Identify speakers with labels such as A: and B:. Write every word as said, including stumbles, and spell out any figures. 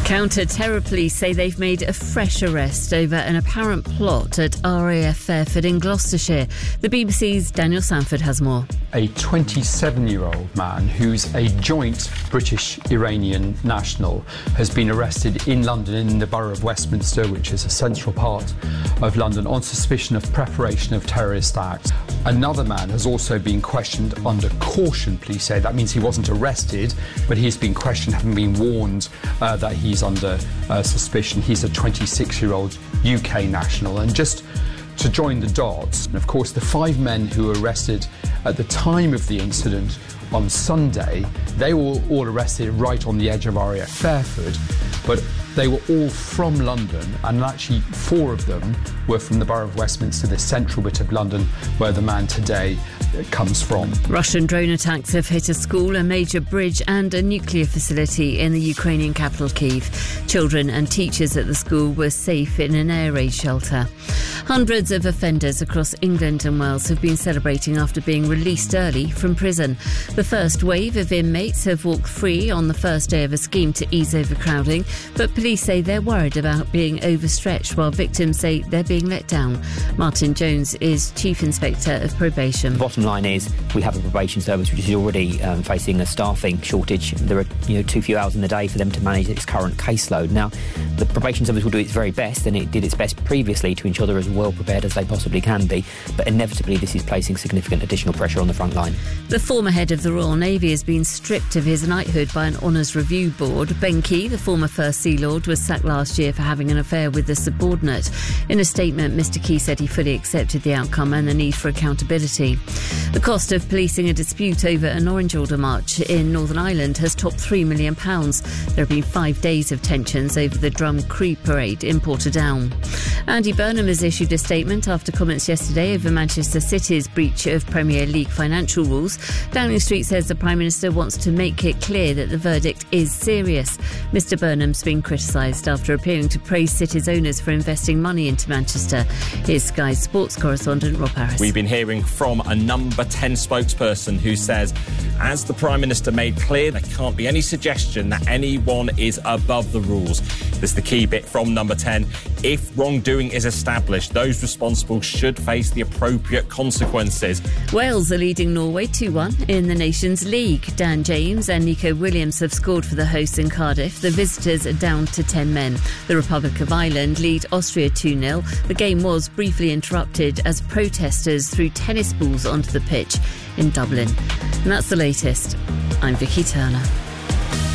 A: Counter-terror police say they've made a fresh arrest over an apparent plot at R A F Fairford in Gloucestershire. The B B C's Daniel Sanford has more.
B: A twenty-seven-year-old man who's a joint British-Iranian national has been arrested in London in the borough of Westminster, which is a central part of London, on suspicion of preparation of terrorist acts. Another man has also been questioned under caution, police say. That means he wasn't arrested, but he's been questioned, having been warned uh, that he's under uh, suspicion. He's a twenty-six-year-old U K national. And just to join the dots, and of course the five men who were arrested at the time of the incident on Sunday, they were all arrested right on the edge of R A F Fairford, but they were all from London, and actually four of them were from the borough of Westminster, the central bit of London where the man today comes from.
A: Russian drone attacks have hit a school, a major bridge and a nuclear facility in the Ukrainian capital Kyiv. Children and teachers at the school were safe in an air raid shelter. Hundreds of offenders across England and Wales have been celebrating after being released early from prison. The first wave of inmates have walked free on the first day of a scheme to ease overcrowding, but police say they're worried about being overstretched, while victims say they're being let down. Martin Jones is Chief Inspector of Probation.
C: The bottom line is we have a probation service which is already um, facing a staffing shortage. There are you know too few hours in the day for them to manage its current caseload. Now, the probation service will do its very best, and it did its best previously to ensure they're as well prepared as they possibly can be, but inevitably this is placing significant additional pressure on the front line.
A: The former head of the Royal Navy has been stripped of his knighthood by an Honours Review Board. Ben Key, the former First Sea Lord, was sacked last year for having an affair with a subordinate. In a statement, Mister Key said he fully accepted the outcome and the need for accountability. The cost of policing a dispute over an Orange Order march in Northern Ireland has topped three million pounds. There have been five days of tensions over the Drum Creek parade in Portadown. Andy Burnham has issued a statement after comments yesterday over Manchester City's breach of Premier League financial rules. Downing Street says the Prime Minister wants to make it clear that the verdict is serious. Mister Burnham's been criticised after appearing to praise City's owners for investing money into Manchester. Here's Sky Sports correspondent Rob Harris.
D: We've been hearing from a number ten spokesperson who says, as the Prime Minister made clear, there can't be any suggestion that anyone is above the rules. This is the key bit from number ten. If wrongdoing is established, those responsible should face the appropriate consequences.
A: Wales are leading Norway two one in the Nations League. Dan James and Nico Williams have scored for the hosts in Cardiff. The visitors are down to ten men. The Republic of Ireland lead Austria two nil. The game was briefly interrupted as protesters threw tennis balls onto the pitch in Dublin. And that's the latest. I'm Vicky Turner.